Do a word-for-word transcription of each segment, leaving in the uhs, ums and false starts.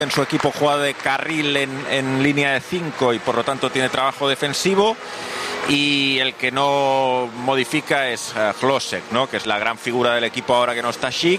En su equipo juega de carril en, en línea de cinco y por lo tanto tiene trabajo defensivo, y el que no modifica es uh, Hlosek, ¿no? Que es la gran figura del equipo ahora que no está Schick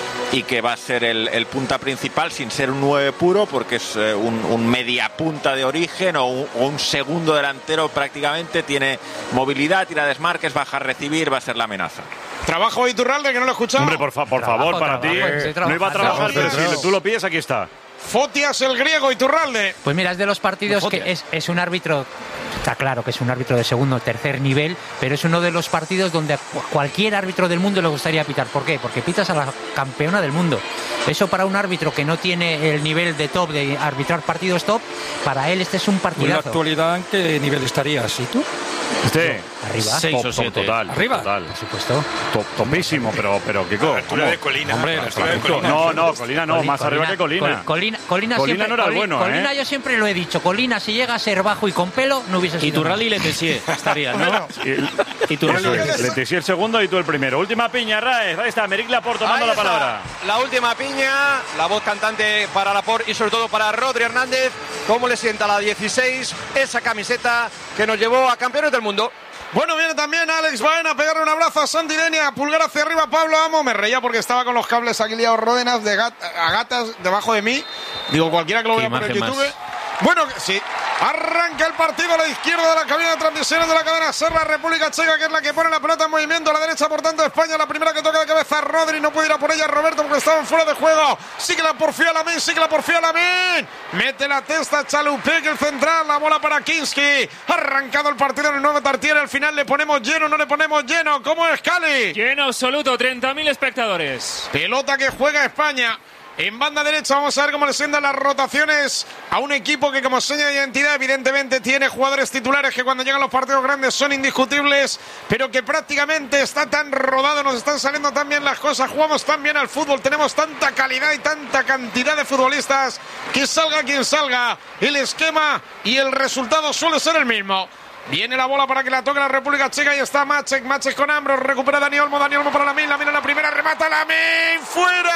y que va a ser el, el punta principal sin ser un nueve puro, porque es uh, un, un media punta de origen o un, o un segundo delantero prácticamente. Tiene movilidad, tira desmarques, baja a recibir, va a ser la amenaza. Trabajo Iturralde, que no lo he escuchado. Hombre, por, fa por trabajo, favor, para trabajo, ti. sí, No iba a trabajar, pero Fotias. si tú lo pides, aquí está. Fotias el griego, Iturralde. Pues mira, es de los partidos que es, es un árbitro, está claro que es un árbitro de segundo o tercer nivel, pero es uno de los partidos donde a cualquier árbitro del mundo le gustaría pitar. ¿Por qué? Porque pitas a la campeona del mundo. Eso para un árbitro que no tiene el nivel de top de arbitrar partidos top, para él este es un partidazo. ¿En la actualidad en qué nivel estarías? ¿Y tú? Usted. Arriba. Seis Top, o siete. top, total. Arriba. Total. Por supuesto. Top, topísimo, pero, pero Kiko. Altura de Colina. Hombre, la la altura de altura de Colina. No, no, Colina no, Coli- más arriba que Colina. Col- Colina, Colina, Colina siempre, no era el Coli- bueno, Colina ¿eh? yo siempre lo he dicho. Colina, si llega a ser bajo y con pelo, no hubiese sido. Iturralde y Letessier estarían, ¿no? Y, Iturralde y eso es, Letessier. Letessier el segundo y tú el primero. Última piña, Raez. Ahí está, Meric Laporte tomando Ahí la está, palabra. la última piña, la voz cantante para Laporte y sobre todo para Rodri Hernández. ¿Cómo le sienta la dieciséis? Esa camiseta que nos llevó a campeones del mundo. Bueno, viene también Alex Baena a pegarle un abrazo a Santi Denia, pulgar hacia arriba Pablo Amo. Me reía porque estaba con los cables aquí liados Ródenas de gat a gatas debajo de mí. Digo, cualquiera que lo vea por el YouTube. Más. Bueno, sí. Arranca el partido a la izquierda de la cabina de transmisiones de la cadena SER, la República Checa, que es la que pone la pelota en movimiento. A la derecha, por tanto, España, la primera que toca de cabeza Rodri. No puede ir a por ella Roberto porque estaban fuera de juego. Sigue la porfía Lamin, sigue la porfía Lamin. Mete la testa Chalupek, el central. La bola para Kinski. Arrancado el partido en el nuevo Tartiere. Al final le ponemos lleno, no le ponemos lleno. ¿Cómo es Cali? Lleno absoluto, treinta mil espectadores. Pelota que juega España. En banda derecha vamos a ver cómo le sientan las rotaciones a un equipo que como seña de identidad evidentemente tiene jugadores titulares que cuando llegan los partidos grandes son indiscutibles, pero que prácticamente está tan rodado, nos están saliendo tan bien las cosas, jugamos tan bien al fútbol, tenemos tanta calidad y tanta cantidad de futbolistas que salga quien salga, el esquema y el resultado suele ser el mismo. Viene la bola para que la toque la República Checa y está Maček, Maček con Ambros, recupera Dani Olmo, Dani Olmo para Lamin, Lamin en la primera, remata Lamin, ¡fuera!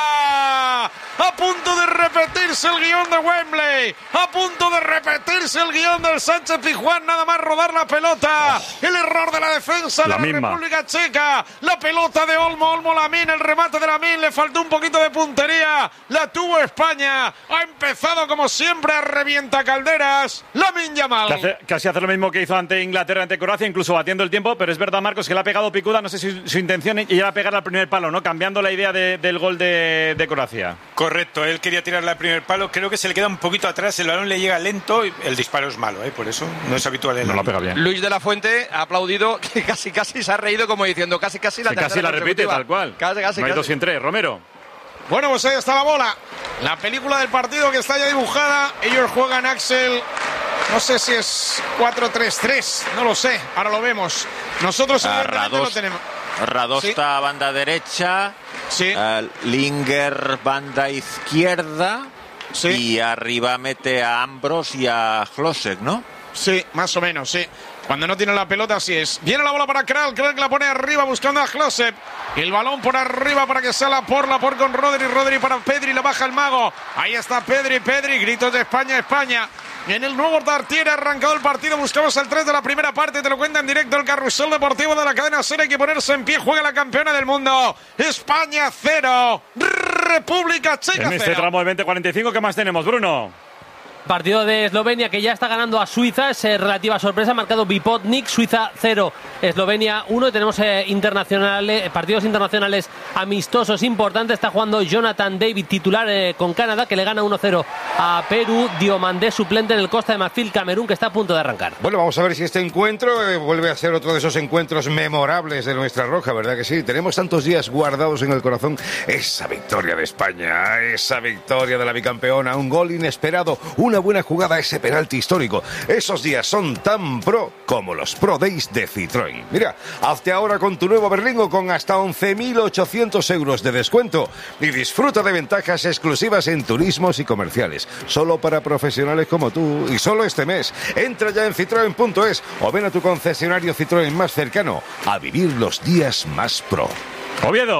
Oh. A punto de repetirse el guión de Wembley, a punto de repetirse el guión del Sánchez Pizjuán, nada más rodar la pelota, oh. El error de la defensa la de la misma. República Checa, la pelota de Olmo, Olmo Lamin, el remate de Lamin, le faltó un poquito de puntería, la tuvo España, ha empezado como siempre a revienta calderas, Lamin Yamal. Casi, casi hace lo mismo que hizo ante Inglaterra, ante Croacia, incluso batiendo el tiempo, pero es verdad, Marcos, que le ha pegado picuda, no sé si su intención era pegar al primer palo, ¿no? Cambiando la idea de, del gol de, de Croacia. Correcto, él quería tirarle al primer palo, creo que se le queda un poquito atrás, el balón le llega lento, y el disparo es malo, ¿eh? Por eso no es habitual en No lo pega bien. Luis de la Fuente ha aplaudido, que casi casi se ha reído como diciendo casi casi la Se casi la repite tal cual. Casi, casi, no hay casi. dos y en tres, Romero. Bueno, pues ahí está la bola. La película del partido que está ya dibujada. Ellos juegan, Axel, no sé si es cuatro tres tres, no lo sé, ahora lo vemos. Nosotros Ah, evidentemente Rados- lo tenemos. Radosta, Sí. banda derecha, Sí. uh, Linger, banda izquierda, Sí. y arriba mete a Ambros y a Hlosek, ¿no? Sí, más o menos, sí. Cuando no tiene la pelota, así es. Viene la bola para Kral, Kral que la pone arriba buscando a Hlosek. El balón por arriba para que salga por la por con Rodri, Rodri para Pedri, la baja el mago. Ahí está Pedri, Pedri, gritos de España, España. En el nuevo Tartiere ha arrancado el partido, buscamos el tres de la primera parte, te lo cuenta en directo el carrusel deportivo de la cadena SER, hay que ponerse en pie, juega la campeona del mundo. España cero, República Checa En este cero. tramo de veinte cuarenta y cinco, ¿qué más tenemos, Bruno? Partido de Eslovenia que ya está ganando a Suiza, es eh, relativa sorpresa, ha marcado Vipotnik, Suiza cero, Eslovenia uno, y tenemos eh, internacionales, partidos internacionales amistosos importantes, está jugando Jonathan David titular eh, con Canadá, que le gana uno cero a Perú, Diomandé suplente en el Costa de Marfil, Camerún, que está a punto de arrancar. Bueno, vamos a ver si este encuentro eh, vuelve a ser otro de esos encuentros memorables de nuestra roja, ¿verdad que sí? Tenemos tantos días guardados en el corazón esa victoria de España, esa victoria de la bicampeona, un gol inesperado, una buena jugada, ese penalti histórico. Esos días son tan pro como los Pro Days de Citroën. Mira, hazte ahora con tu nuevo Berlingo con hasta once mil ochocientos euros de descuento y disfruta de ventajas exclusivas en turismos y comerciales, solo para profesionales como tú y solo este mes. Entra ya en citroen punto es o ven a tu concesionario Citroën más cercano a vivir los días más pro. Oviedo.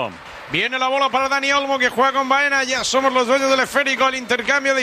Viene la bola para Dani Olmo, que juega con Baena. Ya somos los dueños del esférico. El intercambio de